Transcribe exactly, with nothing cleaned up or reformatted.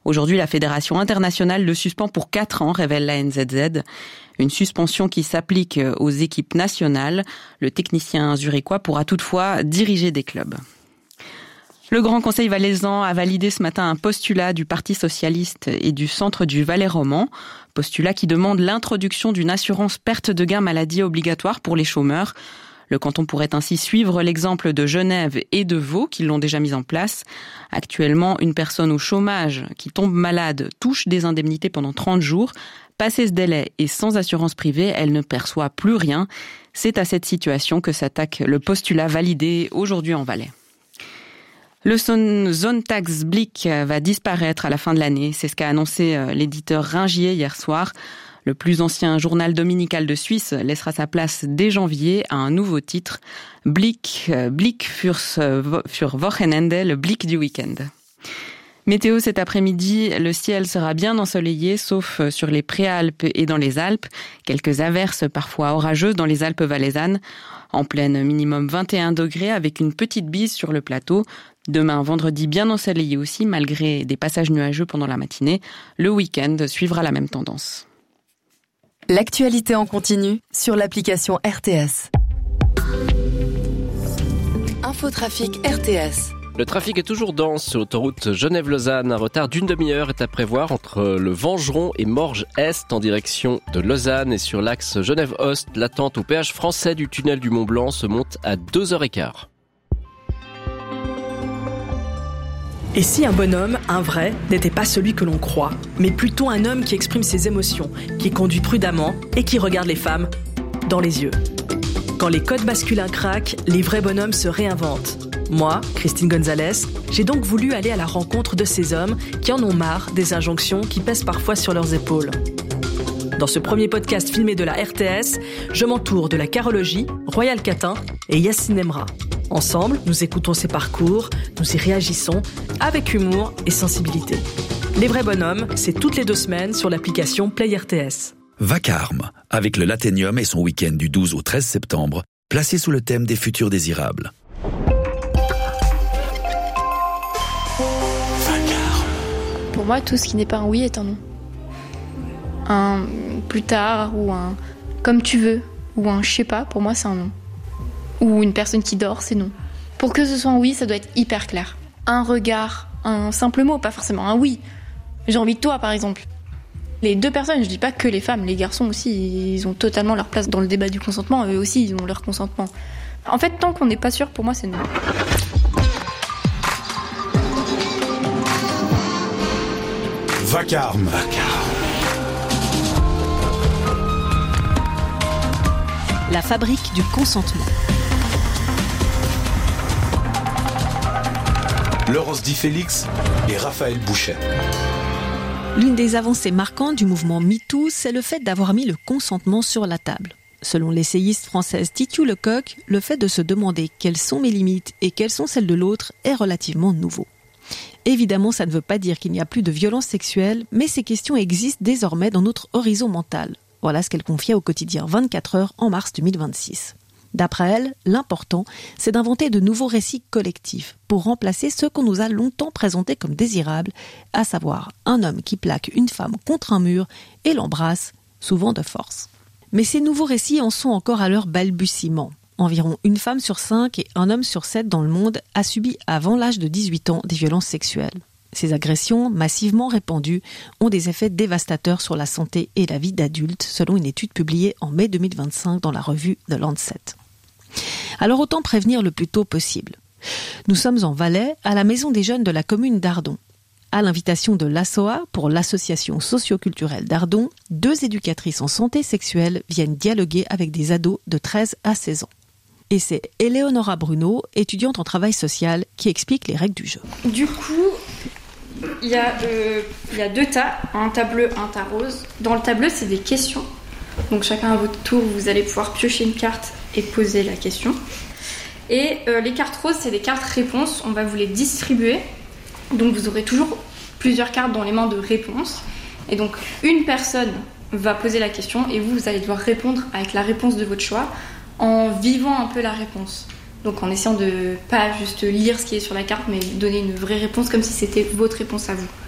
Aujourd'hui, la Fédération internationale le suspend pour quatre ans, révèle la N Z Z. Une suspension qui s'applique aux équipes nationales. Le technicien zurichois pourra toutefois diriger des clubs. Le Grand Conseil valaisan a validé ce matin un postulat du Parti socialiste et du Centre du Valais roman. Postulat qui demande l'introduction d'une assurance perte de gain maladie obligatoire pour les chômeurs. Le canton pourrait ainsi suivre l'exemple de Genève et de Vaud qui l'ont déjà mis en place. Actuellement, une personne au chômage qui tombe malade touche des indemnités pendant trente jours. Passé ce délai et sans assurance privée, elle ne perçoit plus rien. C'est à cette situation que s'attaque le postulat validé aujourd'hui en Valais. Le Sonntagsblick va disparaître à la fin de l'année. C'est ce qu'a annoncé l'éditeur Ringier hier soir. Le plus ancien journal dominical de Suisse laissera sa place dès janvier à un nouveau titre. Blick, Blick fürs, für Wochenende, le Blick du week-end. Météo cet après-midi, le ciel sera bien ensoleillé, sauf sur les Préalpes et dans les Alpes. Quelques averses parfois orageuses dans les Alpes valaisannes. En pleine, minimum vingt et un degrés avec une petite bise sur le plateau. Demain, vendredi, bien ensoleillé aussi, malgré des passages nuageux pendant la matinée. Le week-end suivra la même tendance. L'actualité en continu sur l'application R T S. Infotrafic R T S. Le trafic est toujours dense sur l'autoroute Genève-Lausanne. Un retard d'une demi-heure est à prévoir entre le Vengeron et Morges-Est en direction de Lausanne. Et sur l'axe Genève-Ost, l'attente au péage français du tunnel du Mont-Blanc se monte à deux heures quinze. Et si un bonhomme, un vrai, n'était pas celui que l'on croit, mais plutôt un homme qui exprime ses émotions, qui conduit prudemment et qui regarde les femmes dans les yeux. Quand les codes masculins craquent, les vrais bonhommes se réinventent. Moi, Christine Gonzalez, j'ai donc voulu aller à la rencontre de ces hommes qui en ont marre des injonctions qui pèsent parfois sur leurs épaules. Dans ce premier podcast filmé de la R T S, je m'entoure de la carologie, Royal Catin et Yacine Emra. Ensemble, nous écoutons ces parcours, nous y réagissons avec humour et sensibilité. Les vrais bonhommes, c'est toutes les deux semaines sur l'application Play R T S. Vacarme, avec le Lathénium et son week-end du douze au treize septembre, placé sous le thème des futurs désirables. Pour moi, tout ce qui n'est pas un oui est un non. Un plus tard ou un comme tu veux ou un je sais pas, pour moi c'est un non. Ou une personne qui dort, c'est non. Pour que ce soit un oui, ça doit être hyper clair. Un regard, un simple mot, pas forcément un oui. J'ai envie de toi, par exemple. Les deux personnes, je dis pas que les femmes, les garçons aussi, ils ont totalement leur place dans le débat du consentement. Eux aussi, ils ont leur consentement. En fait, tant qu'on n'est pas sûr, pour moi, c'est non. Vacarme. Vacarme. La fabrique du consentement. Laurence Di Félix et Raphaël Bouchet. L'une des avancées marquantes du mouvement MeToo, c'est le fait d'avoir mis le consentement sur la table. Selon l'essayiste française Titiou Lecoq, le fait de se demander quelles sont mes limites et quelles sont celles de l'autre est relativement nouveau. Évidemment, ça ne veut pas dire qu'il n'y a plus de violence sexuelle, mais ces questions existent désormais dans notre horizon mental. Voilà ce qu'elle confiait au quotidien vingt-quatre heures en mars deux mille vingt-six. D'après elle, l'important, c'est d'inventer de nouveaux récits collectifs pour remplacer ceux qu'on nous a longtemps présentés comme désirables, à savoir un homme qui plaque une femme contre un mur et l'embrasse, souvent de force. Mais ces nouveaux récits en sont encore à leur balbutiement. Environ une femme sur cinq et un homme sur sept dans le monde a subi avant l'âge de dix-huit ans des violences sexuelles. Ces agressions, massivement répandues, ont des effets dévastateurs sur la santé et la vie d'adultes, selon une étude publiée en mai deux mille vingt-cinq dans la revue The Lancet. Alors autant prévenir le plus tôt possible. Nous sommes en Valais, à la Maison des Jeunes de la commune d'Ardon. À l'invitation de l'A S O A, pour l'association socio-culturelle d'Ardon, deux éducatrices en santé sexuelle viennent dialoguer avec des ados de treize à seize ans. Et c'est Eleonora Bruno, étudiante en travail social, qui explique les règles du jeu. Du coup, il y, euh, y a deux tas, un tas bleu, un tas rose. Dans le tas bleu, c'est des questions. Donc chacun à votre tour, vous allez pouvoir piocher une carte et poser la question. Et euh, les cartes roses, c'est des cartes réponses. On va vous les distribuer. Donc vous aurez toujours plusieurs cartes dans les mains de réponse. Et donc une personne va poser la question et vous, vous allez devoir répondre avec la réponse de votre choix en vivant un peu la réponse. Donc en essayant de pas juste lire ce qui est sur la carte, mais donner une vraie réponse comme si c'était votre réponse à vous.